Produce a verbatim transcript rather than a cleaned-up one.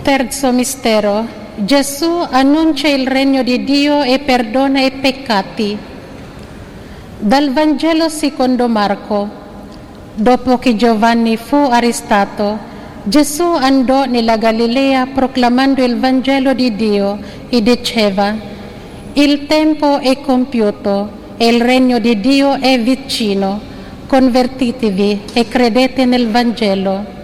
terzo mistero, Gesù annuncia il regno di Dio e perdona i peccati. Dal Vangelo secondo Marco. Dopo che Giovanni fu arrestato, Gesù andò nella Galilea proclamando il Vangelo di Dio e diceva: il tempo è compiuto e il regno di Dio è vicino. Convertitevi e credete nel Vangelo.